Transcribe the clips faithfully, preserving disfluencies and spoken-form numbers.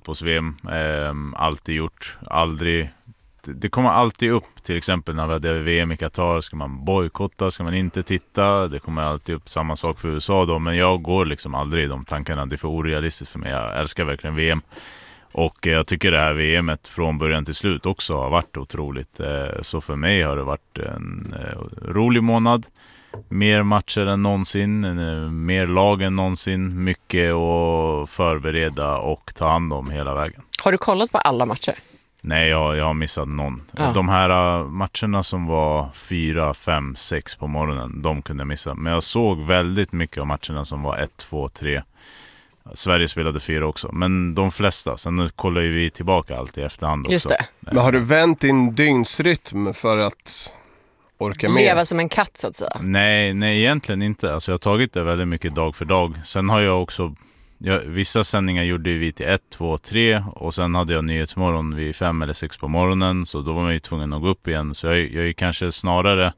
fotbolls-V M. Eh, alltid gjort. Aldrig... Det kommer alltid upp, till exempel när vi hade V M i Qatar, ska man bojkotta, ska man inte titta, det kommer alltid upp samma sak för U S A då, men jag går liksom aldrig i de tankarna, det är för orealistiskt för mig, jag älskar verkligen V M och jag tycker det här V M:et från början till slut också har varit otroligt, så för mig har det varit en rolig månad, mer matcher än någonsin, mer lag än någonsin, mycket att förbereda och ta hand om hela vägen. Har du kollat på alla matcher? Nej, jag, jag har missat någon. Ja. De här uh, matcherna som var fyra, fem, sex på morgonen, de kunde jag missa. Men jag såg väldigt mycket av matcherna som var ett, två, tre. Sverige spelade fyra också. Men de flesta, sen kollar ju vi tillbaka allt i efterhand också. Just det. Men har du vänt din dygnsrytm för att orka med? Leva som en katt så att säga. Nej, nej egentligen inte. Alltså, jag har tagit det väldigt mycket dag för dag. Sen har jag också... Ja, vissa sändningar gjorde vi till ett, två, tre och sen hade jag nyhetsmorgon vid fem eller sex på morgonen, så då var man ju tvungen att gå upp igen. Så jag, jag är kanske snarare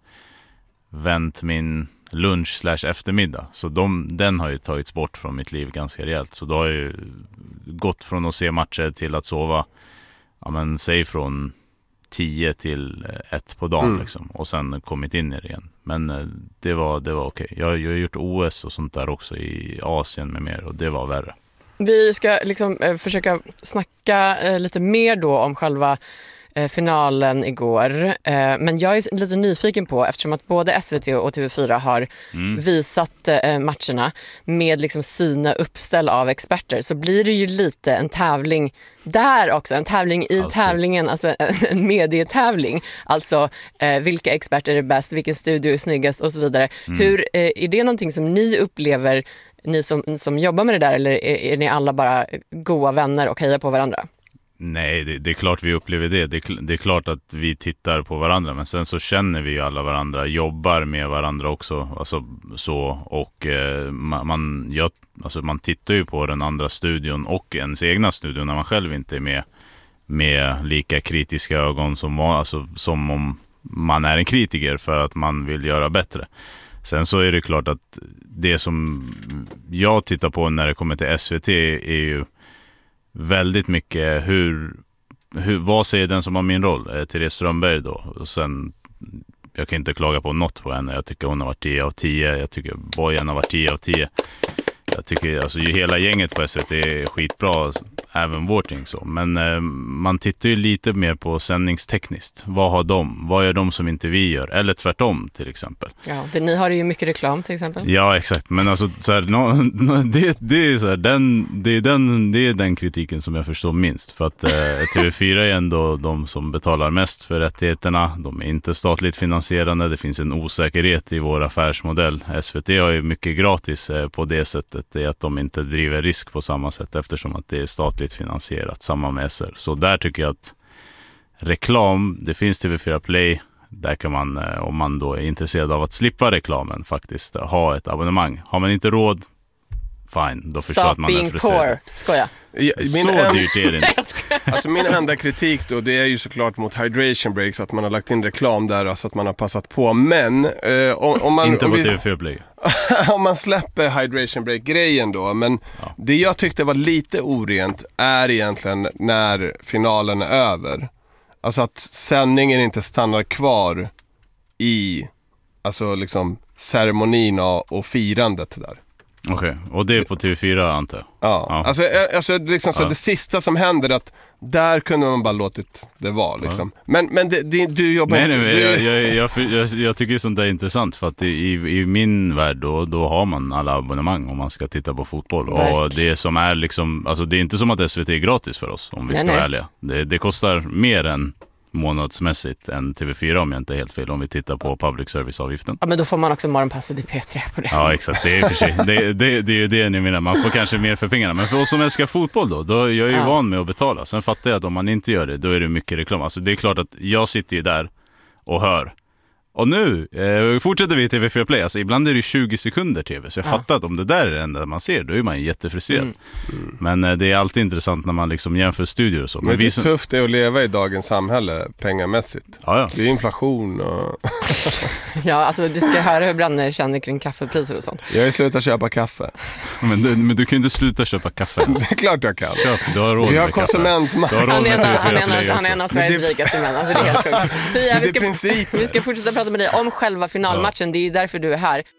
vänt min lunch slash eftermiddag. Så de, den har ju tagits bort från mitt liv ganska rejält. Så då har jag ju gått från att se matcher till att sova, ja men säg från tio till ett på dagen mm. liksom, och sen kommit in i det igen. Men det var, det var okej. Jag, jag har gjort O S och sånt där också i Asien med mer och det var värre. Vi ska liksom eh, försöka snacka eh, lite mer då om själva eh, finalen igår. Eh, men jag är lite nyfiken på, eftersom att både S V T och T V fyra har mm. visat eh, matcherna med liksom sina uppställ av experter, så blir det ju lite en tävling där också, en tävling i Alltid. tävlingen, alltså en medietävling, alltså eh, vilka experter är bäst, vilken studio är snyggast och så vidare. Mm. Hur, eh, är det någonting som ni upplever, ni som, som jobbar med det där, eller är, är ni alla bara goda vänner och hejar på varandra? Nej, det, det är klart vi upplever det. det. Det är klart att vi tittar på varandra, men sen så känner vi ju alla varandra, jobbar med varandra också, alltså så, och eh, man, jag, alltså man tittar ju på den andra studion och ens egna studion när man själv inte är med med lika kritiska ögon som, alltså, som om man är en kritiker för att man vill göra bättre. Sen så är det klart att det som jag tittar på när det kommer till S V T är ju väldigt mycket hur, hur vad säger den som har min roll, Therese Strömberg då, och sen jag kan inte klaga på något på henne, jag tycker hon har varit tio av tio, jag tycker Bojan har varit tio av tio, jag tycker alltså ju hela gänget på S V T är skitbra, även vårt gäng så, men eh, man tittar ju lite mer på sändningstekniskt, vad har de, vad gör de som inte vi gör, eller tvärtom till exempel. Ja, det, ni har ju mycket reklam till exempel. Ja, exakt, men alltså så här, no, no, det, det är så här, den, det är den, det är den kritiken som jag förstår minst, för att eh, T V fyra är ändå de som betalar mest för rättigheterna, de är inte statligt finansierade, det finns en osäkerhet i vår affärsmodell. S V T har ju mycket gratis eh, på det sättet, det är att de inte driver risk på samma sätt eftersom att det är statligt finansierat, samma med S R. Så där tycker jag att reklam, det finns T V fyra Play, där kan man, om man då är intresserad av att slippa reklamen, faktiskt ha ett abonnemang. Har man inte råd, fine, då förstår att man är frustrerad. Skoja. Ja, min så en... dyrt är det inte. Alltså min enda kritik då, det är ju såklart mot hydration breaks, att man har lagt in reklam där, alltså att man har passat på. Men eh, om, om man... Inte om på vi... T V fyra Play. Om man släpper hydration break-grejen då, men ja. Det jag tyckte var lite orent är egentligen när finalen är över. Alltså att sändningen inte stannar kvar i, alltså liksom ceremonin och firandet där. Okej, okay. Och det är på T V fyra antar jag. Ja, ja. Alltså, alltså liksom så ja. Det sista som händer, att där kunde man bara låtit det vara liksom. Ja. Men, men det, det, du jobbar... Nej, nej, du... jag, jag, jag, jag, jag tycker sånt där är intressant, för att i, i min värld då, då har man alla abonnemang om man ska titta på fotboll. Verk. Och det som är liksom, alltså det är inte som att S V T är gratis för oss, om vi nej, ska nej. vara ärliga. Det, det kostar mer än månadsmässigt än T V fyra, om jag inte är helt fel, om vi tittar på public service-avgiften. Ja, men då får man också morgonpasset i P tre på det. Ja, exakt. Det är, för sig. Det, det, det är ju det ni menar. Man får kanske mer för pengarna. Men för oss som älskar fotboll då, då jag är ju ja. van med att betala. Sen fattar jag att om man inte gör det, då är det mycket reklam. Alltså det är klart att jag sitter ju där och hör. Och nu eh, fortsätter vi i T V fyra Play. Alltså, ibland är det tjugo sekunder tv. Så jag ja. fattar att om det där är det enda man ser, då är man jättefrustrerad. Mm. Mm. Men eh, det är alltid intressant när man liksom jämför studier och så. Men, Men det är som... tufft det att leva i dagens samhälle pengamässigt. Ja, ja. Det är inflation och... ja, alltså du ska höra hur Branne känner kring kaffepriser och sånt. Jag har slutat köpa kaffe. Men du, men du kan ju inte sluta köpa kaffe. Det är klart jag kan. Köp, du har råd Vi har med konsumentmakt. Han, han är en av Sveriges det... rikaste män. Alltså, det är helt sjukt. Sia, vi, ska, princip. vi ska fortsätta prata med dig om själva finalmatchen. Ja. Det är ju därför du är här.